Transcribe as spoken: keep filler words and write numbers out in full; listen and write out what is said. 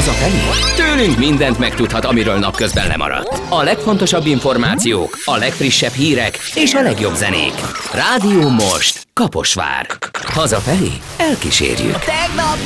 Hazafelé? Tőlünk mindent megtudhat, amiről napközben lemaradt. A legfontosabb információk, a legfrissebb hírek és a legjobb zenék. Rádió Most, Kaposvár. Hazafelé elkísérjük. Tegnap